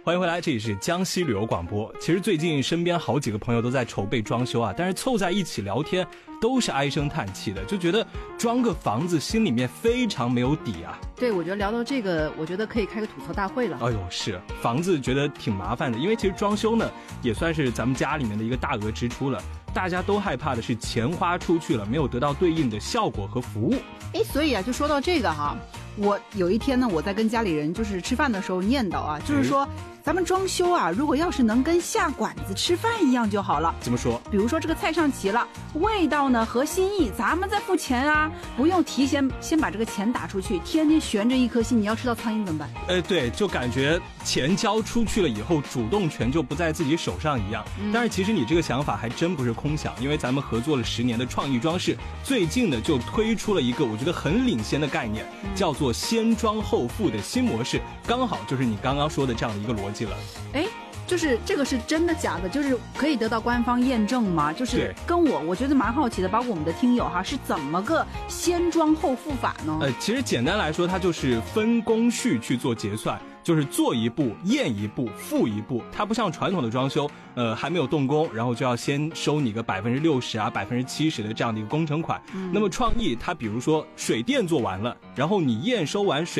欢迎回来，这里是江西旅游广播。其实最近身边好几个朋友都在筹备装修啊，但是凑在一起聊天都是唉声叹气的，就觉得装个房子心里面非常没有底啊。 对，我觉得聊到这个，我觉得可以开个吐槽大会了。 哎呦，是房子觉得挺麻烦的，因为其实装修呢也算是咱们家里面的一个大额支出了。大家都害怕的是钱花出去了，没有得到对应的效果和服务。 所以啊，就说到这个哈，我有一天呢，我在跟家里人就是吃饭的时候念叨啊，就是说咱们装修啊，如果要是能跟下馆子吃饭一样就好了。 怎么说？ 比如说这个菜上齐了，味道呢合心意，咱们再付钱啊，不用提前先把这个钱打出去，天天悬着一颗心，你要吃到苍蝇怎么办？ 对，就感觉钱交出去了以后，主动权就不在自己手上一样。但是其实你这个想法还真不是空想，因为咱们合作了10年的创意装饰，最近呢就推出了一个我觉得很领先的概念，叫做先装后付的新模式，刚好就是你刚刚说的这样的一个逻辑了。 就是这个是真的假的？就是可以得到官方验证吗？就是跟我觉得蛮好奇的，包括我们的听友哈，是怎么个先装后付法呢？ 其实简单来说，它就是分工序去做结算。就是做一步验一步付一步，它不像传统的装修，还没有动工，然后就要先收你个60%啊70%的这样的一个工程款。那么创意它比如说水电做完了，然后你验收完水